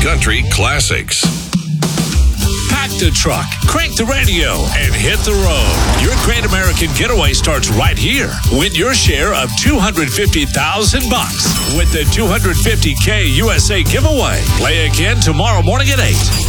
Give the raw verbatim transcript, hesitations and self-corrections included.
country classics. Pack the truck, crank the radio, and hit the road. Your Great American Getaway starts right here. Win your share of two hundred fifty thousand bucks with the two hundred fifty K U S A giveaway. Play again tomorrow morning at eight.